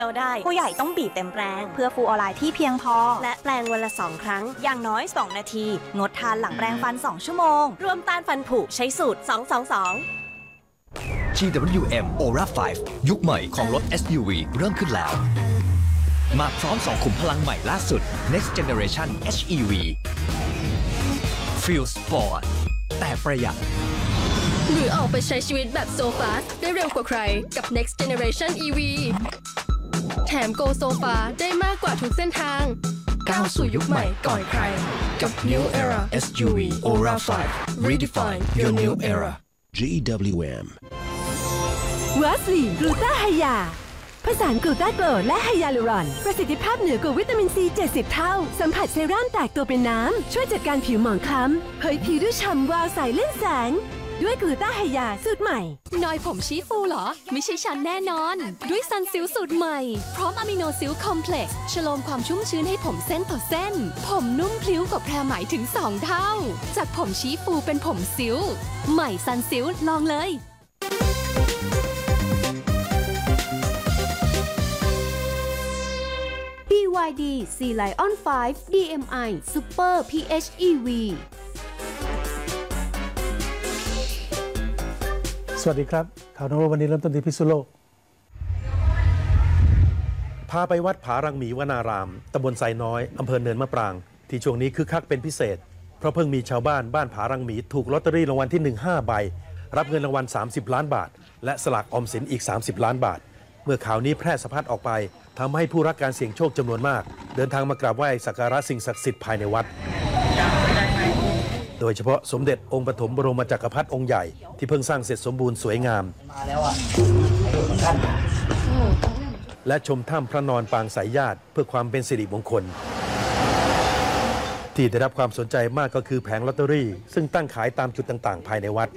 ได้ผู้ใหญ่ต้องบีบเต็มแปรงเพื่อฟูออไลน์ที่เพียงพอและแปรงวันละ2 ครั้งอย่างน้อย2 นาทีงดทานหลังแปรงฟัน2 ชั่วโมงรวมต้านฟันผุใช้สูตร 222 GWM Aura 5 ยุคใหม่ของรถ SUV เริ่มขึ้นแล้วมาพร้อม2ขุมพลังใหม่ล่าสุด Next Generation HEV Feel Sport แต่ประหยัดหรือออกไปใช้ชีวิตแบบโซฟาได้เร็วกว่าใครกับ Next Generation EV แถม Go Sofa ได้มากกว่าทุกเส้นทางก้าวสู่ยุคใหม่ก่อนใครกับ New Era SUV Aura 5 Redefine your new era GWM วัสลีนกลูตาไฮยาผสานกลูตาโกรและไฮยาลูรอนประสิทธิภาพเหนือกว่าวิตามินซี70 เท่าสัมผัสเซรั่มแตกตัวเป็นน้ำช่วยจัดการผิวหมองคล้ำเผยผิวด้วยฉ่ำวาวใสเล่นแสงด้วยกลูตาไฮยาสูตรใหม่นอยผมชี้ฟูเหรอไม่ใช่ฉันแน่นอนด้วยซันซิลสูตรใหม่พร้อมอะมิโนซิลคอมเพล็กซ์ชโลมความชุ่มชื้นให้ผมเส้นต่อเส้นผมนุ่มพลิ้วกว่าแพรไหมถึง2 เท่าจากผมชี้ฟูเป็นผมซิลใหม่ซันซิลลองเลย BYD Sea Lion 5 DMI Super PHEV สวัสดีครับข่าวนวันนี้เริ่มต้นที่พิษณุโลกพาไปวัดผารังหมีวนารามตำบลไซน้อยอำเภอเนินมะปรางที่ช่วงนี้คึกคักเป็นพิเศษเพราะเพิ่งมีชาวบ้านบ้านผารังหมีถูกลอตเตอรี่รางวัลที่1 5 ใบรับเงินรางวัล30 ล้านบาทและสลากออมสินอีก30 ล้านบาทเมื่อข่าวนี้แพร่สะพัดออกไปทำให้ผู้รักการเสี่ยงโชคจำนวนมากเดินทางมากราบไหว้สักการะสิ่งศักดิ์สิทธิ์ภายในวัดโดยเฉพาะสมเด็จองค์ปฐมบรมจักรพรรดิองค์ใหญ่ที่เพิ่งสร้างเสร็จสมบูรณ์สวยงามและชมถ้ำพระนอนปางสายญาติเพื่อความเป็นสิริมงคลที่ได้รับความสนใจมากก็คือแผงลอตเตอรี่ซึ่งตั้งขายตามจุดต่างๆภายในวัด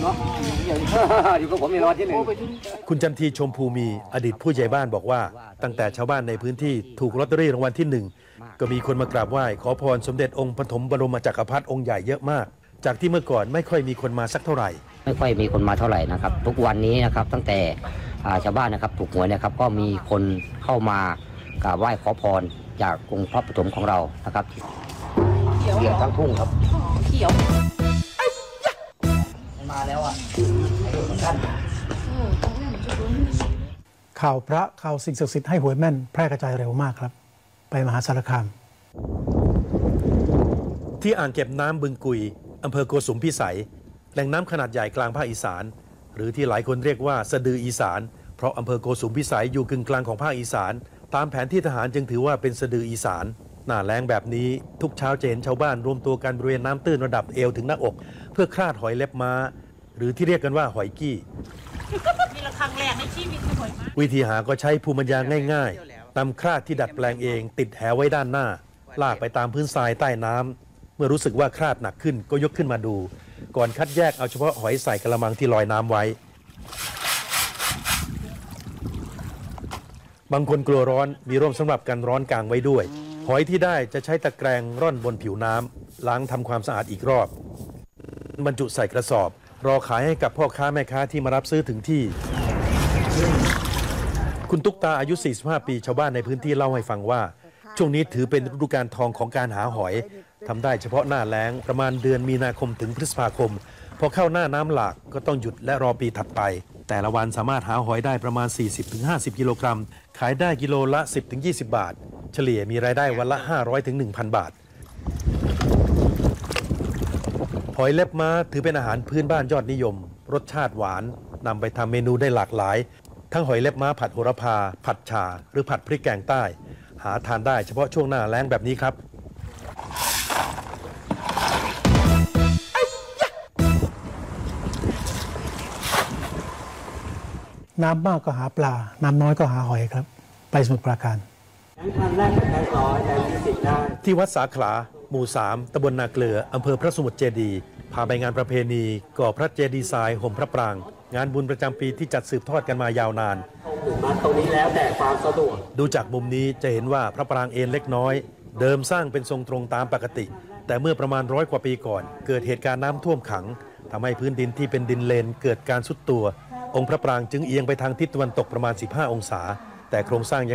คุณจันทีชมภูมีอดีตผู้ใหญ่บ้านบอกว่าตั้งแต่ชาวบ้านในพื้นที่ถูกลอตเตอรี่รางวัลที่1ก็มีคนมากราบไหว้ขอพรสมเด็จองค์ปฐมบรมจักรพรรดิองค์ใหญ่เยอะมากจากที่เมื่อก่อนไม่ค่อยมีคนมาสักเท่าไหร่ไม่ค่อยมีคนมาเท่าไหร่นะครับทุกวันนี้นะครับตั้งแต่ชาวบ้านนะครับถูกหวยนะครับก็มีคนเข้ามากราบไหว้ขอพรจากองค์พระปฐมของเรานะครับเขียวทั้งทุ่งครับเขียวมาแล้วอ่ะข่าวพระข่าวสิ่งศักดิ์สิทธิ์ให้หวยแม่นแพร่กระจายเร็วมากครับไปมหาสารคามที่อ่างเก็บน้ำบึงกุยอำเภอโกสุมพิสัยแหล่งน้ำขนาดใหญ่กลางภาคอีสานหรือที่หลายคนเรียกว่าสะดืออีสานเพราะอำเภอโกสุมพิสัยอยู่กึ่งกลางของภาคอีสานตามแผนที่ทหารจึงถือว่าเป็นสะดืออีสานหน้าแล้งแบบนี้ทุกเช้าจะเห็นชาวบ้านรวมตัวกันบริเวณน้ำตื้นระดับเอวถึงหน้าอกเพื่อคลาดหอยเล็บม้าหรือที่เรียกกันว่าหอยกี้นี่ละครั้งแรกในชีวิตคือหอยม้าวิธีหาก็ใช้ภูมิปัญญาง่ายๆตำคลาดที่ดัดแปลงเองติดแหไว้ด้านหน้าลากไปตามพื้นทรายใต้น้ำเมื่อรู้สึกว่าคลาดหนักขึ้นก็ยกขึ้นมาดูก่อนคัดแยกเอาเฉพาะหอยใส่กระมังที่ลอยน้ำไว้บางคนกลัวร้อนมีร่มสำหรับกันร้อนกลางไว้ด้วยหอยที่ได้จะใช้ตะแกรงร่อนบนผิวน้ำล้างทำความสะอาดอีกรอบบรรจุใส่กระสอบรอขายให้กับพ่อค้าแม่ค้าที่มารับซื้อถึงที่คุณตุ๊กตาอายุ45 ปีชาวบ้านในพื้นที่เล่าให้ฟังว่าช่วงนี้ถือเป็นฤดูกาลทองของการหาหอยทำได้เฉพาะหน้าแล้งประมาณเดือนมีนาคมถึงพฤษภาคมพอเข้าหน้าน้ำหลากก็ต้องหยุดและรอปีถัดไปแต่ละวันสามารถหาหอยได้ประมาณ 40-50 กิโลกรัมขายได้กิโลละ 10-20 บาทเฉลี่ยมีรายได้วันละ 500-1,000 บาทหอยเล็บม้าถือเป็นอาหารพื้นบ้านยอดนิยมรสชาติหวานนำไปทำเมนูได้หลากหลายทั้งหอยเล็บม้าผัดโหระพาผัดฉ่าหรือผัดพริกแกงใต้หาทานได้เฉพาะช่วงหน้าแล้งแบบนี้ครับน้ำมากก็หาปลาน้ำน้อยก็หาหอยครับไปสมุทรปราการที่วัดสาขลาหมู่ 3 ตำบลนาเกลืออำเภอพระสมุทรเจดีย์พาไปงานประเพณีก่อพระเจดีย์ทรายห่มพระปรางงานบุญประจำปีที่จัดสืบทอดกันมายาวนานตรงนี้แล้วแต่ความสะดวกดูจากมุมนี้จะเห็นว่าพระปรางเอ็นเล็กน้อยเดิมสร้างเป็นทรงตรงตามปกติแต่เมื่อประมาณ100 กว่าปีก่อนเกิดเหตุการณ์น้ำท่วมขังทำให้พื้นดินที่เป็นดินเลนเกิดการทรุดตัวองค์พระปรางจึงเอียงไปทางทิศตะวันตกประมาณ15 องศาแต่โครงสร้าง